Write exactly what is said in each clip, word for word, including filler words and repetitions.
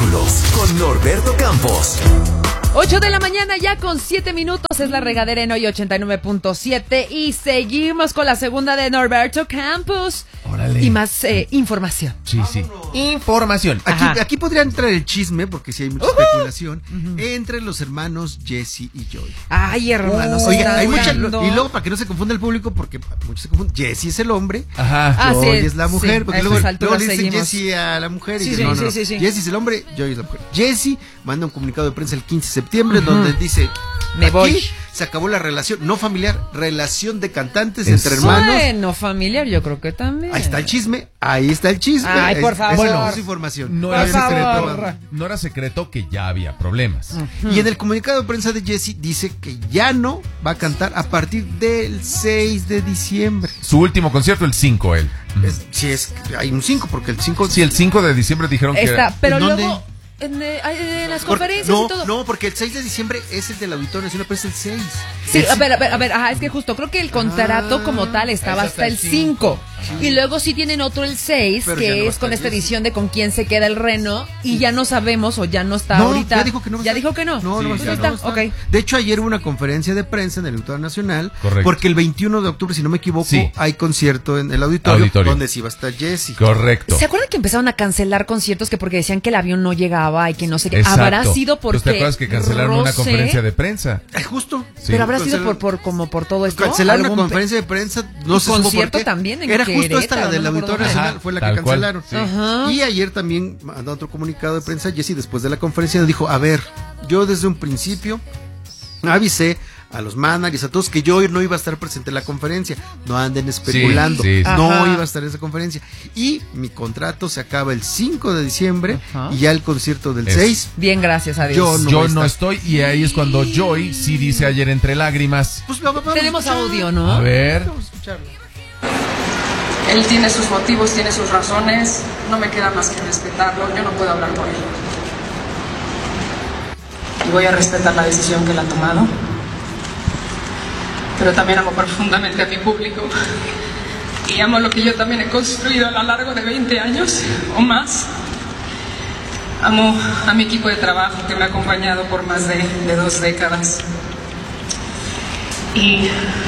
espectáculos con Norberto Campos. ocho de la mañana ya con siete minutos, es La Regadera en Hoy ochenta y nueve punto siete y seguimos con la segunda de Norberto Campos. Órale. Y más eh, información. Sí, sí. Información. Aquí, aquí podría entrar el chisme, porque sí hay mucha uh-huh. especulación, uh-huh. entre los hermanos Jesse y Joy. Ay, hermanos. Uh, Oiga, hay mucha, y luego para que no se confunda el público, porque muchos se confunden, Jesse es el hombre, Ajá. Joy ah, sí, es la mujer, sí, porque luego, luego le dicen Jesse a la mujer y sí, dicen, sí, no, no, no. Sí, sí, sí. Jesse es el hombre, Joy es la mujer. Jesse manda un comunicado de prensa el quince de septiembre uh-huh. donde dice, me aquí voy. Se acabó la relación, no familiar, relación de cantantes Eso. entre hermanos. Bueno, familiar yo creo que también. Ahí está el chisme, ahí está el chisme. Ay, por favor. Bueno, es información. No era, secreto, no era secreto que ya había problemas. Uh-huh. Y en el comunicado de prensa de Jesse dice que ya no va a cantar a partir del seis de diciembre. Su último concierto, el cinco, él. Es, sí, es, hay un cinco, porque el cinco... Sí, el cinco de diciembre dijeron está, que... Está, pero ¿en luego... dónde? En, en, en las Por, conferencias no, y todo. No, porque el seis de diciembre es el del Auditorio Nacional, pero es el seis. Sí, el a ver, a ver, a ver, ajá, es que justo creo que el contrato ah, como tal estaba hasta el cinco. Sí. Y luego sí tienen otro el seis, pero que no es con esta edición de Con quién se queda el reno, y ya no sabemos o ya no está no, ahorita. Ya dijo que no. Ya dijo que no. No, sí, no, pues ya está. no está. Okay. De hecho, ayer hubo una conferencia de prensa en el Auditorio Nacional. Correcto. Porque el veintiuno de octubre, si no me equivoco, sí. hay concierto en el auditorio, auditorio donde sí va a estar Jesse. Correcto. ¿Se acuerdan que empezaron a cancelar conciertos que porque decían que el avión no llegaba y que no sé qué? Exacto. Habrá sido porque ¿Te acuerdas que cancelaron Rosé, una conferencia de prensa? Eh, justo. Sí. Pero habrá sido por, por como por todo esto. Cancelaron una conferencia de prensa, no sé concierto por qué. también en Era justo Querétaro, esta la del no Auditorio Nacional, fue la que cancelaron. Sí. Y ayer también mandó otro comunicado de prensa, Jesse, después de la conferencia, dijo, a ver, yo desde un principio avisé a los managers, a todos, que yo no iba a estar presente en la conferencia. No anden especulando. Sí, sí, sí. No Ajá. iba a estar en esa conferencia. Y mi contrato se acaba el cinco de diciembre. Ajá. Y ya el concierto del es. seis. Bien, gracias a Dios. Yo no, yo no estoy. Y ahí es cuando Joy sí dice ayer entre lágrimas. Pues, vamos, vamos tenemos a audio, ¿no? A ver. Vamos a escucharlo. Él tiene sus motivos, tiene sus razones. No me queda más que respetarlo. Yo no puedo hablar por él. Y voy a respetar la decisión que él ha tomado. Pero también amo profundamente a mi público y amo lo que yo también he construido a lo largo de veinte años o más. Amo a mi equipo de trabajo que me ha acompañado por más de, de dos décadas. Y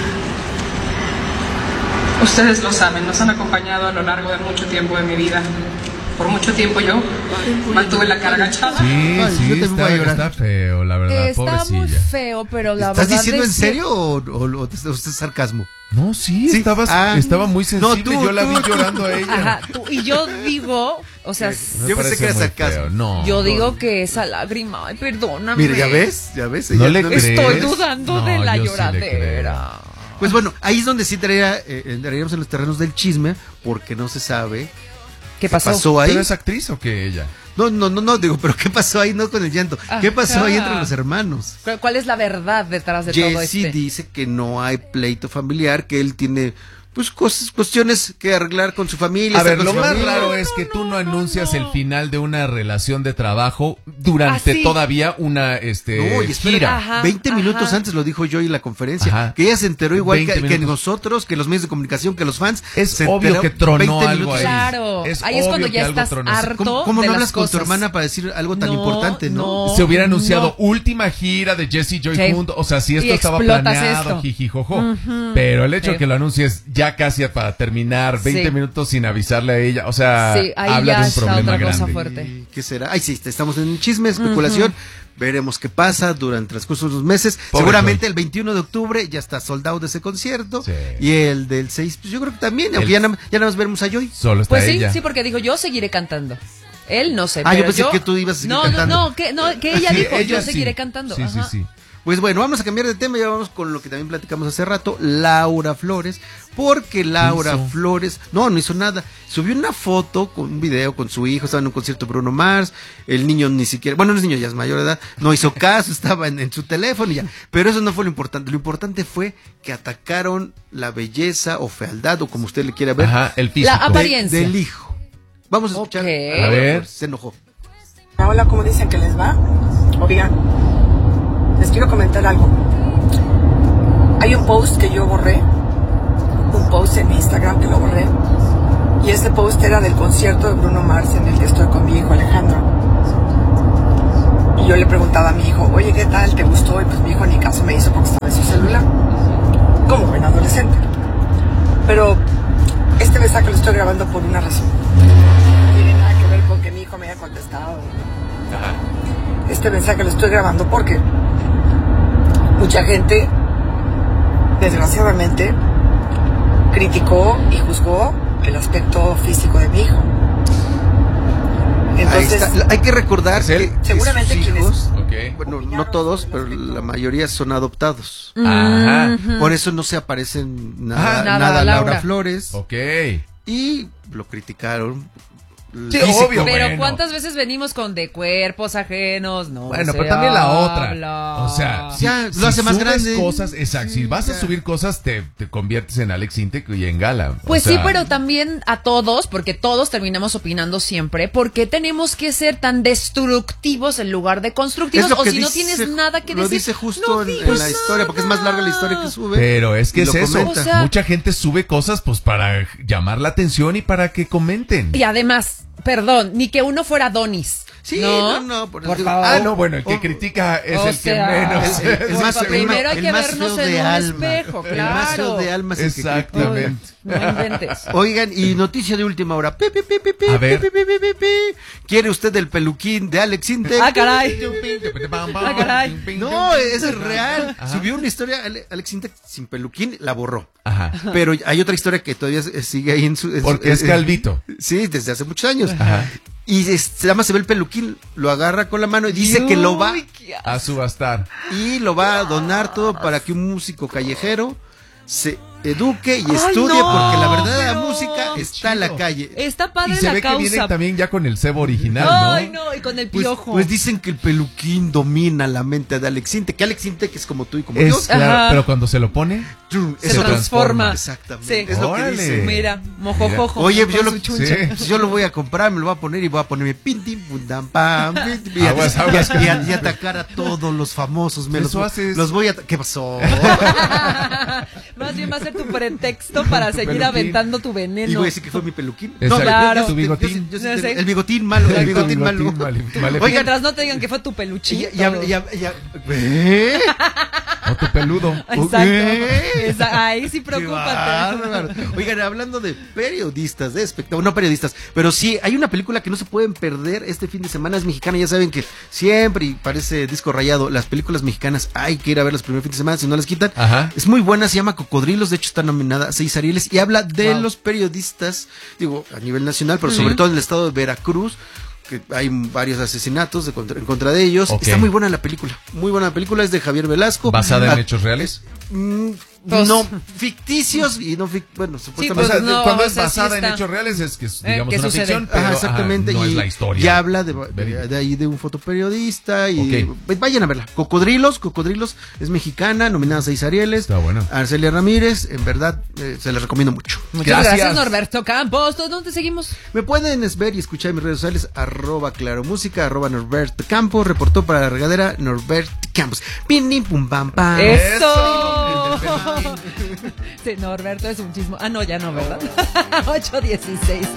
ustedes lo saben, nos han acompañado a lo largo de mucho tiempo de mi vida. Por mucho tiempo yo mantuve la cara agachada. Sí, Ay, sí, yo te está, voy a llorar. está feo, la verdad, Está pobrecilla. muy feo, pero la ¿Estás verdad diciendo es en serio o, o, o, o es sarcasmo? No, sí, Sí. Estabas, Ah. estaba muy sensible. No, tú, yo la tú, vi tú. llorando a ella. Ajá, tú, y yo digo, o sea, Me Yo pensé parece que era muy sarcasmo. feo. No, yo no. digo que esa lágrima, ay, perdóname. Mira, ya ves, ya ves. No ella le crees. Estoy dudando No, de la yo sí le lloradera. Pues bueno, ahí es donde sí traería, eh, entraríamos en los terrenos del chisme, porque no se sabe ¿Qué pasó? pasó ahí. ¿Pero es actriz o qué ella? No, no, no, no, digo, pero ¿qué pasó ahí? No con el llanto. ¿Qué pasó Ajá. ahí entre los hermanos? ¿Cuál- ¿Cuál es la verdad detrás de todo Jesse este? dice que no hay pleito familiar, que él tiene pues cosas, cuestiones que arreglar con su familia. A estar ver, con lo su más familia. raro es que tú no anuncias el final de una relación de trabajo durante Ah, sí. todavía una este No, y espera, gira. Ajá, veinte ajá. minutos antes lo dijo yo en la conferencia, Ajá. que ella se enteró igual que, veinte que minutos. nosotros, que los medios de comunicación, que los fans. Es se obvio enteró que tronó veinte algo minutos ahí. Claro, Es ahí es cuando obvio ya que algo estás tronó. harto ¿Cómo, cómo de no las hablas con tu cosas? hermana para decir algo tan No, importante, no? no. Se hubiera anunciado No. última gira de Jesse Joy Sí. juntos, o sea, si esto Y estaba explotas planeado, esto. jijijojo. Ujú. Pero el hecho Sí. de que lo anuncies ya casi para terminar, veinte Sí. minutos sin avisarle a ella, o sea, Sí, ahí habla ya de un está problema otra cosa grande. fuerte. ¿Qué será? Ay, sí, estamos en chisme, especulación. Veremos qué pasa durante el transcurso de los meses. Pobre Seguramente Joy. el veintiuno de octubre ya está soldado de ese concierto. Sí. Y el del seis, pues yo creo que también, aunque El- ya, na- ya nada más veremos a Joy. Solo está Pues sí, ella. sí, porque dijo, yo seguiré cantando. Él no sé, Ah, pero yo pensé que tú ibas a seguir no, cantando. No, no, que, no, que ella Sí, dijo, ella yo sí. seguiré cantando. Sí, sí, Ajá. sí. Pues bueno, vamos a cambiar de tema, ya vamos con lo que también platicamos hace rato, Laura Flores, porque Laura hizo? Flores, no, no hizo nada, subió una foto con un video con su hijo, estaba en un concierto de Bruno Mars, el niño ni siquiera, bueno, no es niño, ya es mayor de edad, no hizo caso, estaba en, en su teléfono y ya, pero eso no fue lo importante, lo importante fue que atacaron la belleza o fealdad, o como usted le quiera ver, Ajá, el físico. La apariencia. de- del hijo. Vamos a escuchar. Ok. Laura A ver. Flores, se enojó. Hola, ¿cómo dicen que les va? Oigan, les quiero comentar algo. Hay un post que yo borré, un post en Instagram que lo borré, y este post era del concierto de Bruno Mars en el que estoy con mi hijo Alejandro. Y yo le preguntaba a mi hijo, oye, ¿qué tal? ¿Te gustó? Y pues mi hijo ni caso me hizo porque estaba en su celular. Como buen adolescente. Pero este mensaje lo estoy grabando por una razón. No tiene nada que ver con que mi hijo me haya contestado. Ajá. Este mensaje lo estoy grabando porque mucha gente, desgraciadamente, criticó y juzgó el aspecto físico de mi hijo. Entonces, Ahí está. Hay que recordar que seguramente sus hijos, Okay. bueno, no todos, pero la mayoría son adoptados. Ajá. Por eso no se aparecen nada, Ah, nada, nada Laura. Laura Flores. Ok. Y lo criticaron. Sí, Físico. obvio. Pero bueno. ¿cuántas veces venimos con de cuerpos ajenos? No Bueno, se pero también la otra. habla. O sea, si, Ya, si lo hace más subes grande. cosas, exacto. Sí, si vas ya. a subir cosas, te, te conviertes en Alex Intec y en Gala. O Pues sea, sí, pero también a todos, porque todos terminamos opinando siempre, ¿por qué tenemos que ser tan destructivos en lugar de constructivos? Es lo O que si no dice- tienes nada que lo decir. dice justo no en, en digas la historia, porque es más larga la historia que sube. Pero es que y es lo eso. comenta. O sea- Mucha gente sube cosas pues para llamar la atención y para que comenten. Y además, perdón, ni que uno fuera Donis. Sí, no, no, no, por por eso- favor. Ah, no, bueno, el que Oh, critica es o el sea, que menos. El, el- el Por más, favor, el primero más- hay que el más vernos feo en de un alma. espejo, El más feo claro. de alma es el que Exactamente. No inventes. Oigan, y noticia de última hora. Pi, pi, pi, pi, pi, A ver. pi, pi, pi, pi, pi. ¿Quiere usted el peluquín de Alex Intec? Ah, caray. Ah, caray. No, eso es real. Ajá. Subió una historia, Ale- Alex Intec sin peluquín, la borró. Ajá. Pero hay otra historia que todavía eh, sigue ahí en su... en su- Porque es eh, calvito. Sí, desde hace muchos años. Ajá. Y es- se llama, se ve el peluquín, lo agarra con la mano y dice que lo va Uy, qué A subastar. y lo va a donar todo para que un músico callejero se eduque y Ay, estudie, no, porque la verdad la pero- música está en la chido. calle. Está Y padre se la ve que viene causa. también ya con el cebo original, ¿no? Ay, no, y con el Pues, piojo. pues dicen que el peluquín domina la mente de Alex Intec, que Alex Intec es como tú y como Es yo. claro, Ajá. pero cuando se lo pone, Trum, se eso transforma. Exactamente. Sí. Es lo que Órale. dice. Mira, mojojojo. Oye, con yo lo, su chuncha. Sí. pues yo lo voy a comprar, me lo voy a poner y voy a ponerme pintin, pundam, pam, pin, y, a- Aguas, y a- aguas. y a- y atacar a todos los famosos. Me los, Eso haces. los voy a... ¿Qué pasó? Más bien va a ser tu pretexto para Tu seguir peluquín. aventando tu veneno. Y voy a decir que fue mi peluquín. Exacto. Claro. yo- yo- Tu bigotín. yo- yo- yo- No sé. el bigotín malo, el bigotín malo. Vale, vale. Oigan, Mientras no te digan que fue tu peluchín. ya, ya, todo. ya, ya- ¿eh? O tu peludo. Exacto. ¿Eh? Esa- ahí sí Qué preocúpate. bárbaro. Oigan, hablando de periodistas, de espectáculos, no periodistas, pero sí, hay una película que no se pueden perder este fin de semana, es mexicana, ya saben que siempre, y parece disco rayado, las películas mexicanas hay que ir a verlas el primer fin de semana, si no las quitan. Ajá. Es muy buena, se llama Cocodrilos, de hecho está nominada a seis Arieles, y habla de Wow. los periodistas, digo, a nivel nacional, pero sobre todo en el estado de Veracruz, que hay varios asesinatos de contra- en contra de ellos. Ok. Está muy buena la película, muy buena la película, es de Javier Velasco. ¿Basada Ah, en hechos reales? Mm, Pues- no, ficticios y no fic- bueno, O supuestamente. sea, pues no, cuando o es sea, sí basada en está. hechos reales es que es, Eh, digamos, ¿qué una sucede? ficción, pero Ajá, exactamente. ajá, no y, es la historia. y habla de, de, verídica. de ahí de un fotoperiodista y Ok. pues vayan a verla. Cocodrilos, Cocodrilos es mexicana, nominada a seis Arieles. Está bueno. Arcelia Ramírez, en verdad eh, se les recomiendo mucho. Muchas Gracias. gracias, Norberto Campos. ¿Dónde seguimos? Me pueden ver y escuchar en mis redes sociales, arroba claro música, arroba Norberto Campos, reportó para la regadera Norberto Campos. Pim, pim, pum, pam, pam. ¡Eso! Sí, Norberto es un chismo. Ah, no, ya no, ¿verdad? ocho dieciséis.